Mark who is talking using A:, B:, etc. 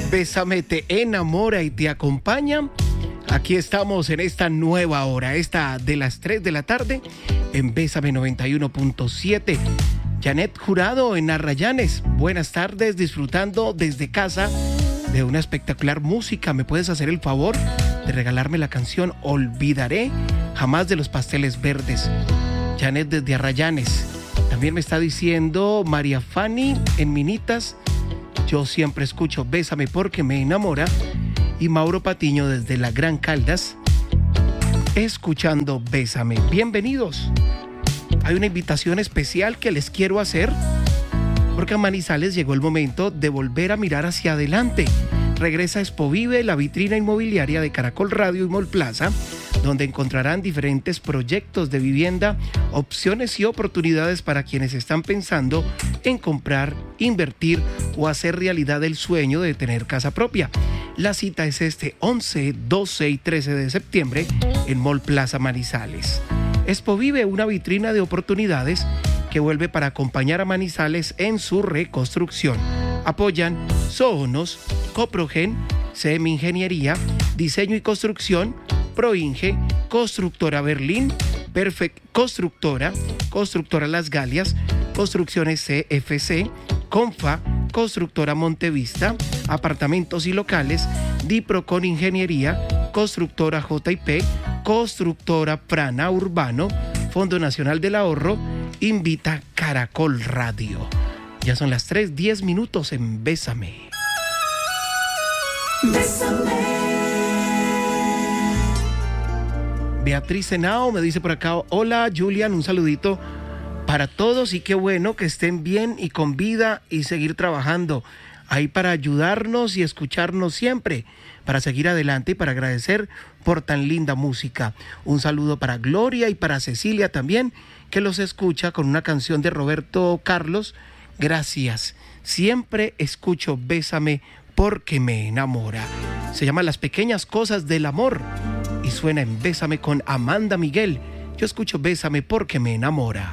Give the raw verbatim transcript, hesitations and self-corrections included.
A: Bésame te enamora y te acompaña. Aquí estamos en esta nueva hora, esta de las tres de la tarde, en Bésame noventa y uno punto siete. Janet Jurado en Arrayanes. Buenas tardes, disfrutando desde casa de una espectacular música. ¿Me puedes hacer el favor de regalarme la canción Olvidaré Jamás de los Pasteles Verdes? Janet desde Arrayanes. También me está diciendo María Fanny en Minitas. Yo siempre escucho Bésame porque me enamora. Y Mauro Patiño desde la Gran Caldas, escuchando Bésame. Bienvenidos. Hay una invitación especial que les quiero hacer, porque a Manizales llegó el momento de volver a mirar hacia adelante. Regresa Expovive, la vitrina inmobiliaria de Caracol Radio y Mall Plaza, donde encontrarán diferentes proyectos de vivienda, opciones y oportunidades para quienes están pensando en comprar, invertir o hacer realidad el sueño de tener casa propia. La cita es este once, doce y trece de septiembre en Mall Plaza Manizales. Expovive, una vitrina de oportunidades que vuelve para acompañar a Manizales en su reconstrucción. Apoyan Sohonos, Coprogen, C M Ingeniería, Diseño y Construcción, Proinge, Constructora Berlín, Perfect Constructora, Constructora Las Galias, Construcciones C F C, Confa, Constructora Montevista, Apartamentos y Locales, Diprocon Ingeniería, Constructora J I P, Constructora Prana Urbano, Fondo Nacional del Ahorro, invita Caracol Radio. Ya son las tres, diez minutos en Bésame.
B: Bésame.
A: Beatriz Henao me dice por acá: hola Julian, un saludito para todos y qué bueno que estén bien y con vida y seguir trabajando ahí para ayudarnos y escucharnos siempre, para seguir adelante y para agradecer por tan linda música. Un saludo para Gloria y para Cecilia también, que los escucha con una canción de Roberto Carlos. Gracias, siempre escucho Bésame porque me enamora. Se llama Las Pequeñas Cosas del Amor y suena en Bésame con Amanda Miguel. Yo escucho Bésame porque me enamora.